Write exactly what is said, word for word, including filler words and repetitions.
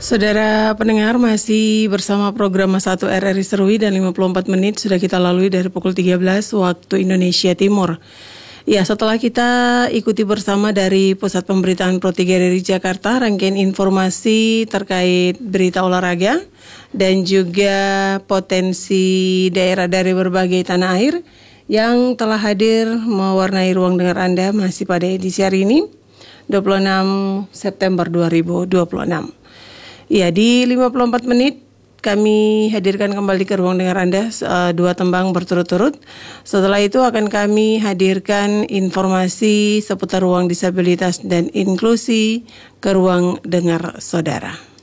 Saudara pendengar, masih bersama program Mas satu R R I Serui dan lima puluh empat menit sudah kita lalui dari pukul tiga belas waktu Indonesia Timur. Ya, setelah kita ikuti bersama dari Pusat Pemberitaan Pro tiga R R I Jakarta rangkaian informasi terkait berita olahraga dan juga potensi daerah dari berbagai tanah air yang telah hadir mewarnai ruang dengar Anda masih pada edisi hari ini dua puluh enam September dua ribu dua puluh enam. Ya, di lima puluh empat menit kami hadirkan kembali ke ruang dengar Anda uh, dua tembang berturut-turut. Setelah itu akan kami hadirkan informasi seputar ruang disabilitas dan inklusi ke ruang dengar saudara.